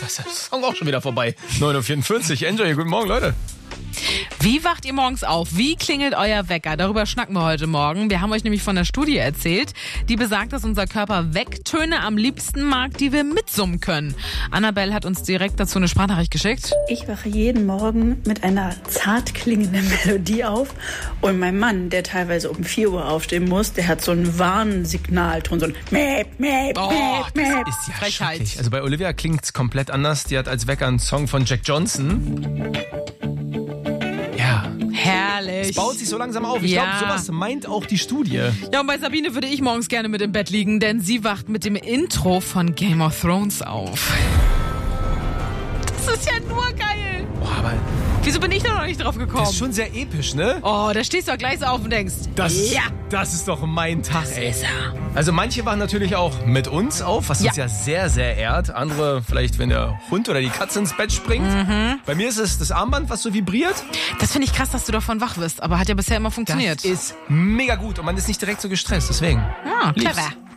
ist der Song auch schon wieder vorbei. 9:44 Uhr. Enjoy. Guten Morgen, Leute. Wie wacht ihr morgens auf? Wie klingelt euer Wecker? Darüber schnacken wir heute Morgen. Wir haben euch nämlich von der Studie erzählt, die besagt, dass unser Körper Wecktöne am liebsten mag, die wir mitsummen können. Annabelle hat uns direkt dazu eine Sprachnachricht geschickt. Ich wache jeden Morgen mit einer zart klingenden Melodie auf. Und mein Mann, der teilweise um 4 Uhr aufstehen muss, der hat so einen Warnsignalton, so ein Mäp, Mäp, Mäp, Mäp. Ist ja Frechheit. schrecklich. Also bei Olivia klingt es komplett anders. Die hat als Wecker einen Song von Jack Johnson. Ja. Herrlich. Es baut sich so langsam auf. Ich glaube, sowas meint auch die Studie. Ja, und bei Sabine würde ich morgens gerne mit im Bett liegen, denn sie wacht mit dem Intro von Game of Thrones auf. Das ist ja nur geil. Oh, aber Wieso bin ich da noch nicht drauf gekommen? das ist schon sehr episch, ne? Oh, da stehst du doch gleich so auf und denkst, Das ist doch mein Tag, ey. ist er. Also manche wachen natürlich auch mit uns auf, was uns ja sehr, sehr ehrt. Andere vielleicht, wenn der Hund oder die Katze ins Bett springt. Bei mir ist es das Armband, was so vibriert. Das finde ich krass, dass du davon wach wirst, aber hat ja bisher immer funktioniert. Das ist mega gut und man ist nicht direkt so gestresst, deswegen. Ja, lieb's. clever.